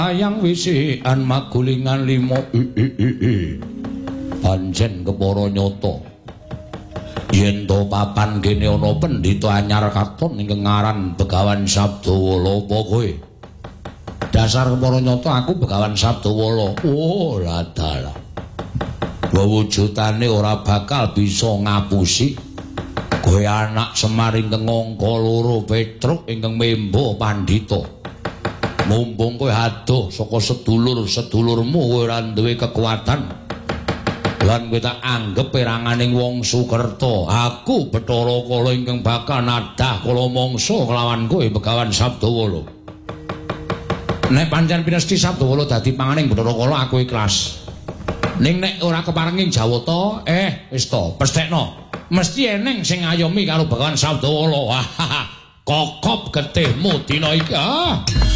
ayang wisikan magulingan limo pancen kepara nyata yen to papan kene ana pendhita anyar katon ingkang ngaran Begawan Sabdawala apa kowe dasar kepara nyata aku Begawan Sabdawala oh ladala wewujudane ora bakal bisa ngapusi kowe anak Semar ingkang angka loro Petruk ingkang membo pandhita mumpung kowe adoh saka sedulur-sedulurmu kowe ora duwe kekuatan lan kowe tak anggep peranganing wong Sukerta aku Bathara Kala ingkang bakal nadah kala mangsa kelawan kowe Begawan Sabdawala nek pancen pinesti Sabdawala dadi panganing Bathara Kala aku ikhlas ning nek ora keparenging Jawata wis to pesthekno mesti eneng sing ngayomi karo Begawan Sabdawala kokop getihmu dina iki